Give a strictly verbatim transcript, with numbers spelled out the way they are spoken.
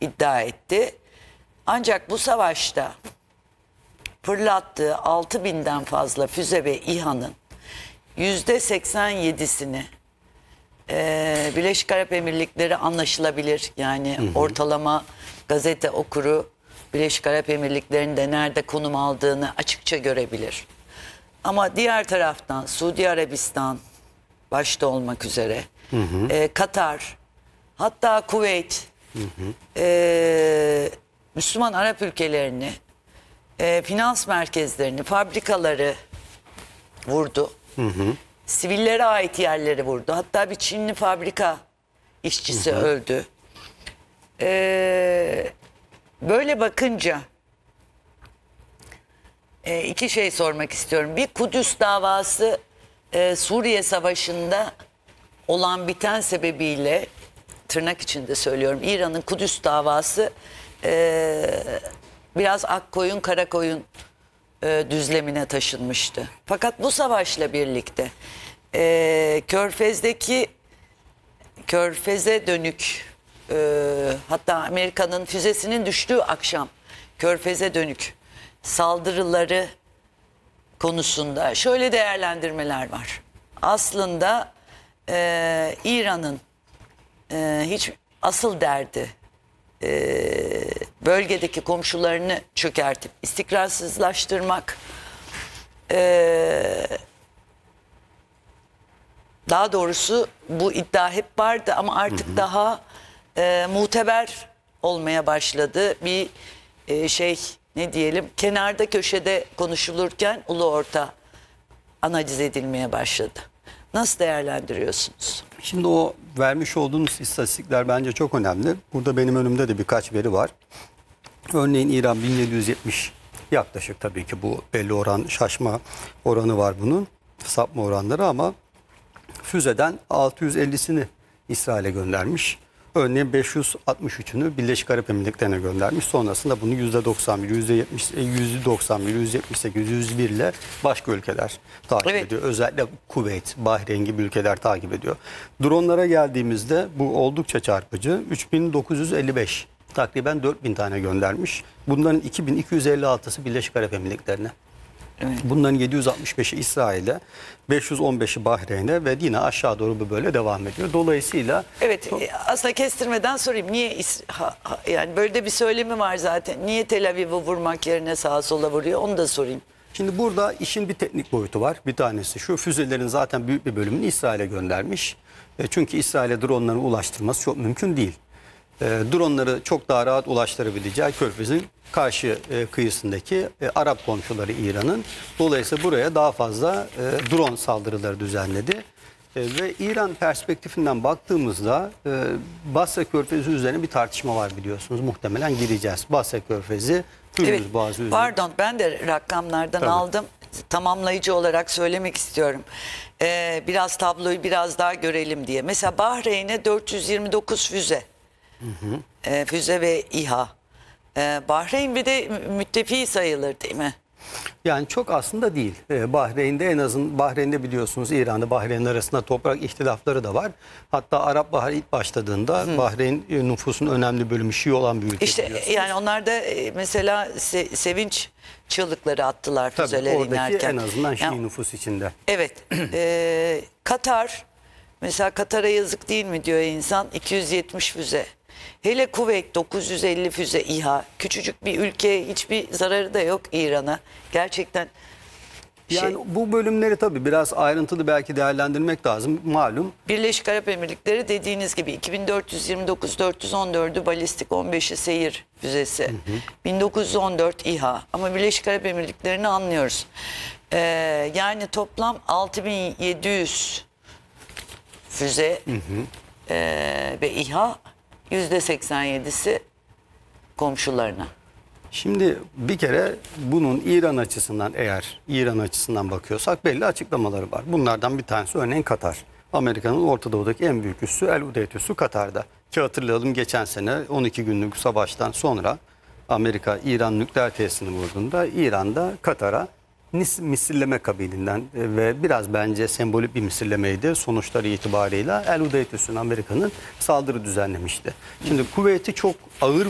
iddia etti. Ancak bu savaşta fırlattığı altı binden fazla füze ve İHA'nın yüzde seksen yedisini e, Birleşik Arap Emirlikleri anlaşılabilir. Yani hı hı. ortalama gazete okuru Birleşik Arap Emirlikleri'nde nerede konum aldığını açıkça görebilir. Ama diğer taraftan Suudi Arabistan başta olmak üzere hı hı. E, Katar, hatta Kuveyt, hı hı. E, Müslüman Arap ülkelerini, e, finans merkezlerini, fabrikaları vurdu. Hı hı. Sivillere ait yerleri vurdu. Hatta bir Çinli fabrika işçisi hı hı. öldü. E, böyle bakınca e, iki şey sormak istiyorum. Bir, Kudüs davası e, Suriye Savaşı'nda olan biten sebebiyle, tırnak içinde söylüyorum, İran'ın Kudüs davası e, biraz ak koyun kara koyun e, düzlemine taşınmıştı. Fakat bu savaşla birlikte e, Körfez'deki Körfez'e dönük e, hatta Amerika'nın füzesinin düştüğü akşam Körfez'e dönük saldırıları konusunda şöyle değerlendirmeler var. Aslında e, İran'ın e, hiç asıl derdi e, bölgedeki komşularını çökertip istikrarsızlaştırmak, e, daha doğrusu bu iddia hep vardı ama artık hı hı. daha e, muteber olmaya başladı. Bir e, şey ne diyelim, kenarda köşede konuşulurken ulu orta analiz edilmeye başladı. Nasıl değerlendiriyorsunuz? Şimdi o vermiş olduğunuz istatistikler bence çok önemli. Burada benim önümde de birkaç veri var. Örneğin İran bin yedi yüz yetmiş, yaklaşık tabii ki bu belli oran, şaşma oranı var bunun, sapma oranları, ama füzeden altı yüz ellisini İsrail'e göndermiş. Örneğin beş yüz altmış üçünü Birleşik Arap Emirlikleri'ne göndermiş. Sonrasında bunu yüzde doksan bir, yüzde yetmiş, yüzde doksan bir, yüzde yetmiş sekiz, yüzde bir ile başka ülkeler takip evet. ediyor. Özellikle Kuveyt, Bahreyn gibi ülkeler takip ediyor. Dronlara geldiğimizde bu oldukça çarpıcı. üç bin dokuz yüz elli beş, takriben dört bin tane göndermiş. Bunların iki bin iki yüz elli altısı Birleşik Arap Emirlikleri'ne. Evet. Bunların yedi yüz altmış beşi İsrail'e, beş yüz on beşi Bahreyn'e ve yine aşağı doğru bu böyle devam ediyor. Dolayısıyla evet, aslında kestirmeden sorayım, niye ha, ha, yani böyle de bir söylemi var zaten. Niye Tel Aviv'i vurmak yerine sağa sola vuruyor? Onu da sorayım. Şimdi burada işin bir teknik boyutu var. Bir tanesi şu: füzelerin zaten büyük bir bölümünü İsrail'e göndermiş. E, çünkü İsrail'e dronları ulaştırması çok mümkün değil. E, dronları çok daha rahat ulaştırabileceği Körfez'in karşı e, kıyısındaki e, Arap komşuları İran'ın. Dolayısıyla buraya daha fazla e, drone saldırıları düzenledi. E, ve İran perspektifinden baktığımızda e, Basra Körfezi üzerine bir tartışma var, biliyorsunuz. Muhtemelen gireceğiz. Basra Körfezi, Hürmüz evet, Boğazı üzerine. Pardon, ben de rakamlardan Tabii. aldım. Tamamlayıcı olarak söylemek istiyorum. Ee, biraz tabloyu biraz daha görelim diye. Mesela Bahreyn'e dört yüz yirmi dokuz füze. Hı hı. E, füze ve İHA. E, Bahreyn bir de müttefiki sayılır değil mi? Yani çok aslında değil. Ee, Bahreyn'de en azın Bahreyn'de biliyorsunuz İran'da Bahreyn arasında toprak ihtilafları da var. Hatta Arap Baharı ilk başladığında Hı. Bahreyn nüfusun önemli bölümü Şii olan bir ülke. İşte yani onlar da mesela se sevinç çığlıkları attılar füzeler Tabii, oradaki inerken. en azından Şii yani, nüfus içinde. Evet. e, Katar mesela, Katar'a yazık değil mi diyor insan, iki yüz yetmiş füze. Hele Kuveyt dokuz yüz elli füze İHA. Küçücük bir ülke, hiçbir zararı da yok İran'a. Gerçekten şey, yani bu bölümleri tabii biraz ayrıntılı belki değerlendirmek lazım. Malum Birleşik Arap Emirlikleri dediğiniz gibi iki bin dört yüz yirmi dokuz, dört yüz on dördü balistik, on beşi seyir füzesi. Hı hı. bin dokuz yüz on dört İHA. Ama Birleşik Arap Emirlikleri'ni anlıyoruz. Ee, yani toplam altı bin yedi yüz füze hı hı. E, ve İHA, yüzde seksen yedisi komşularına. Şimdi bir kere bunun İran açısından, eğer İran açısından bakıyorsak belli açıklamaları var. Bunlardan bir tanesi örneğin Katar. Amerika'nın Orta Doğu'daki en büyük üssü, El Udeyd üssü Katar'da. Ki hatırlayalım, geçen sene on iki günlük savaştan sonra Amerika İran nükleer tesisini vurduğunda İran'da Katar'a misilleme kabilinden ve biraz bence sembolik bir misillemeydi sonuçları itibarıyla, El Udeyd üssüne Amerika'nın saldırı düzenlemişti. Şimdi Kuveyt'i çok ağır